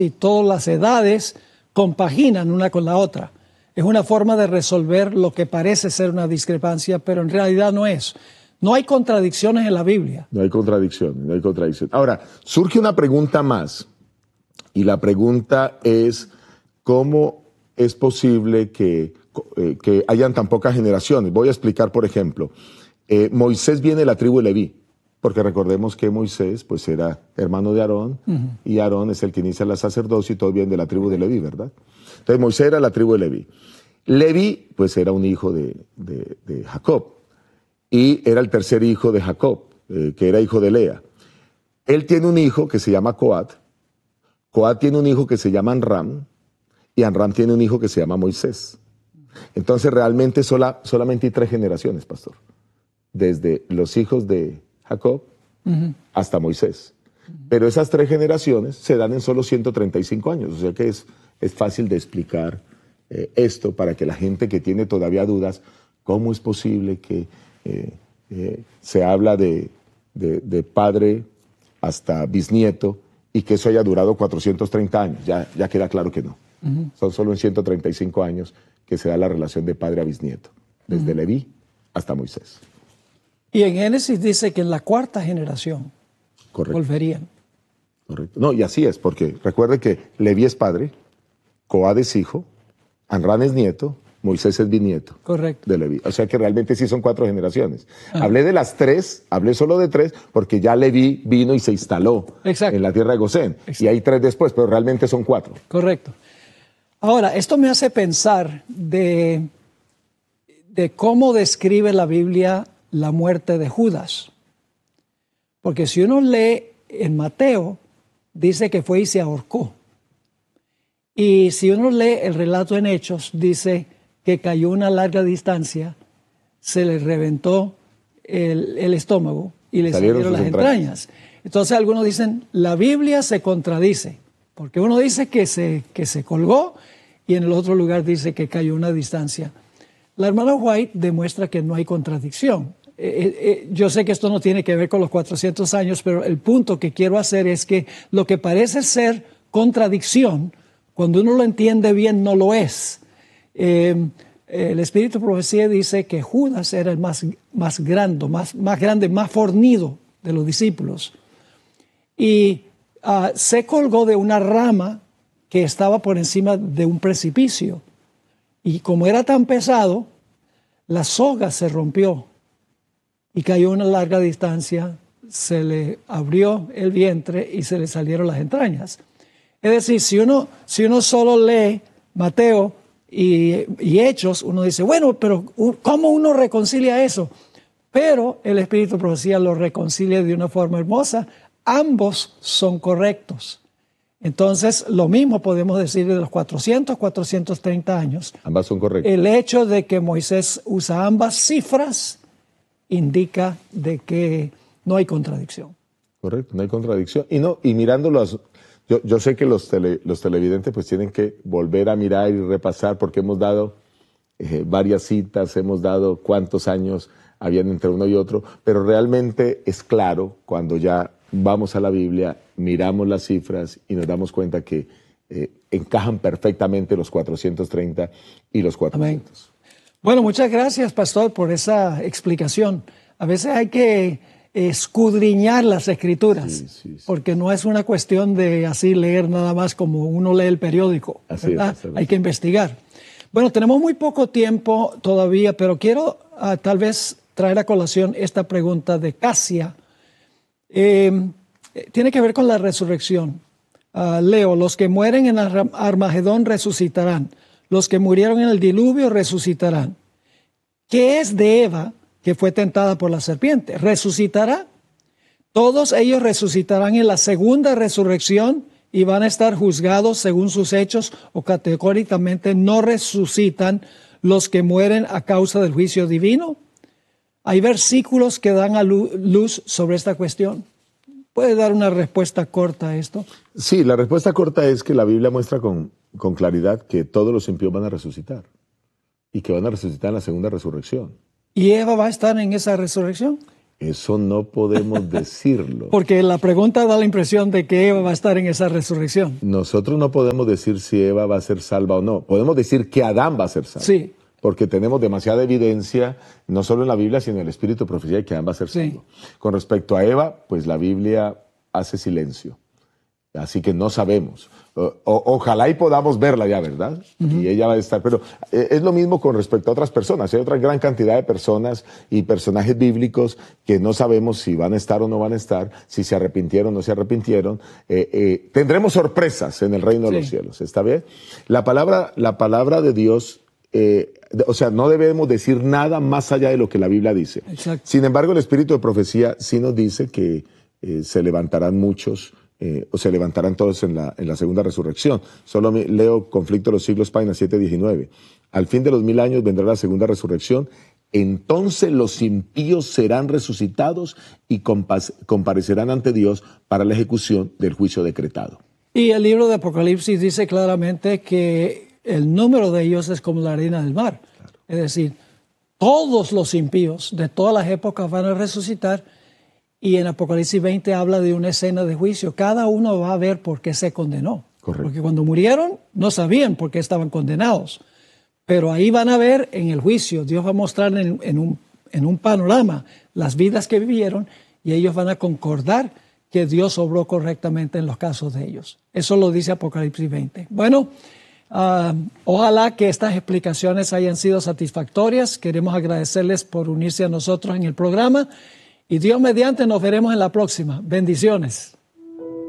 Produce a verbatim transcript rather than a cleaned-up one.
y todas las edades compaginan una con la otra. Es una forma de resolver lo que parece ser una discrepancia, pero en realidad no es. No hay contradicciones en la Biblia. No hay contradicción, no hay contradicción. Ahora, surge una pregunta más, y la pregunta es, ¿cómo es posible que, eh, que hayan tan pocas generaciones? Voy a explicar, por ejemplo, eh, Moisés viene de la tribu de Leví, porque recordemos que Moisés pues era hermano de Aarón, uh-huh. y Aarón es el que inicia la sacerdocio y todos vienen de la tribu de Leví, ¿verdad? Entonces Moisés era la tribu de Leví. Leví pues era un hijo de, de, de Jacob, y era el tercer hijo de Jacob, eh, que era hijo de Lea. Él tiene un hijo que se llama Coat, Coat tiene un hijo que se llama Amram, y Amram tiene un hijo que se llama Moisés. Entonces realmente sola, solamente hay tres generaciones, pastor, desde los hijos de Jacob uh-huh. hasta Moisés. Uh-huh. Pero esas tres generaciones se dan en solo ciento treinta y cinco años, o sea que es, es fácil de explicar eh, esto para que la gente que tiene todavía dudas, ¿cómo es posible que eh, eh, se habla de, de, de padre hasta bisnieto y que eso haya durado cuatrocientos treinta años? Ya, ya queda claro que no. Uh-huh. Son solo en ciento treinta y cinco años que se da la relación de padre a bisnieto, desde uh-huh. Leví hasta Moisés. Y en Génesis dice que en la cuarta generación Correcto. volverían. Correcto. No, y así es, porque recuerde que Leví es padre, Coad es hijo, Amram es nieto, Moisés es bisnieto. Correcto. De Leví. O sea que realmente sí son cuatro generaciones. Ah. Hablé de las tres, hablé solo de tres, porque ya Leví vino y se instaló Exacto. en la tierra de Gosén. Exacto. Y hay tres después, pero realmente son cuatro. Correcto. Ahora, esto me hace pensar de, de cómo describe la Biblia la muerte de Judas. Porque si uno lee en Mateo, dice que fue y se ahorcó. Y si uno lee el relato en Hechos, dice que cayó a una larga distancia, se le reventó el, el estómago y le salieron, salieron las entrañas. entrañas. Entonces algunos dicen, la Biblia se contradice, porque uno dice que se, que se colgó y en el otro lugar dice que cayó a una distancia. La hermana White demuestra que no hay contradicción. Eh, eh, yo sé que esto no tiene que ver con los cuatrocientos años, pero el punto que quiero hacer es que lo que parece ser contradicción, cuando uno lo entiende bien, no lo es. Eh, el Espíritu de Profecía dice que Judas era el más, más grande, más, más grande, más fornido de los discípulos. Y uh, se colgó de una rama que estaba por encima de un precipicio. Y como era tan pesado, la soga se rompió y cayó a una larga distancia, se le abrió el vientre y se le salieron las entrañas. Es decir, si uno, si uno solo lee Mateo y, y Hechos, uno dice, bueno, pero ¿cómo uno reconcilia eso? Pero el Espíritu de Profecía lo reconcilia de una forma hermosa. Ambos son correctos. Entonces, lo mismo podemos decir de los cuatrocientos, cuatrocientos treinta años. Ambas son correctas. El hecho de que Moisés usa ambas cifras indica de que no hay contradicción. Correcto, no hay contradicción. Y no, y mirándolos, yo, yo sé que los, tele, los televidentes pues tienen que volver a mirar y repasar porque hemos dado eh, varias citas, hemos dado cuántos años habían entre uno y otro, pero realmente es claro cuando ya vamos a la Biblia, miramos las cifras y nos damos cuenta que eh, encajan perfectamente los cuatrocientos treinta y los cuatrocientos. Amén. Bueno, muchas gracias, pastor, por esa explicación. A veces hay que escudriñar las escrituras, sí, sí, sí. porque no es una cuestión de así leer nada más como uno lee el periódico, así ¿verdad? Es, hay que investigar. Bueno, tenemos muy poco tiempo todavía, pero quiero uh, tal vez traer a colación esta pregunta de Casia. Eh, tiene que ver con la resurrección. Uh, leo, los que mueren en Armagedón resucitarán. Los que murieron en el diluvio resucitarán. ¿Qué es de Eva, que fue tentada por la serpiente? ¿Resucitará? Todos ellos resucitarán en la segunda resurrección y van a estar juzgados según sus hechos, o categóricamente no resucitan los que mueren a causa del juicio divino. Hay versículos que dan a luz sobre esta cuestión. ¿Puede dar una respuesta corta a esto? Sí, la respuesta corta es que la Biblia muestra con, con claridad que todos los impíos van a resucitar y que van a resucitar en la segunda resurrección. ¿Y Eva va a estar en esa resurrección? Eso no podemos decirlo. Porque la pregunta da la impresión de que Eva va a estar en esa resurrección. Nosotros no podemos decir si Eva va a ser salva o no. Podemos decir que Adán va a ser salvo. Sí. Porque tenemos demasiada evidencia, no solo en la Biblia, sino en el Espíritu de profecía, de que Adán va a ser salvo. Sí. Con respecto a Eva, pues la Biblia hace silencio. Así que no sabemos. O, o, ojalá y podamos verla ya, ¿verdad? Uh-huh. Y ella va a estar. Pero eh, es lo mismo con respecto a otras personas. Hay otra gran cantidad de personas y personajes bíblicos que no sabemos si van a estar o no van a estar, si se arrepintieron o no se arrepintieron. Eh, eh, tendremos sorpresas en el reino sí. de los cielos. ¿Está bien? La palabra, la palabra de Dios, eh, o sea, no debemos decir nada más allá de lo que la Biblia dice. Exacto. Sin embargo, el Espíritu de profecía sí nos dice que eh, se levantarán muchos. Eh, o se levantarán todos en la, en la segunda resurrección. Solo me, leo Conflicto de los Siglos, página siete diecinueve. Al fin de los mil años vendrá la segunda resurrección. Entonces los impíos serán resucitados y compa- comparecerán ante Dios para la ejecución del juicio decretado. Y el libro de Apocalipsis dice claramente que el número de ellos es como la arena del mar. Claro. Es decir, todos los impíos de todas las épocas van a resucitar. Y en Apocalipsis veinte habla de una escena de juicio. Cada uno va a ver por qué se condenó. Correcto. Porque cuando murieron no sabían por qué estaban condenados. Pero ahí van a ver en el juicio. Dios va a mostrar en, en, un, en un panorama las vidas que vivieron y ellos van a concordar que Dios obró correctamente en los casos de ellos. Eso lo dice Apocalipsis veinte. Bueno, uh, ojalá que estas explicaciones hayan sido satisfactorias. Queremos agradecerles por unirse a nosotros en el programa. Y Dios mediante nos veremos en la próxima. Bendiciones.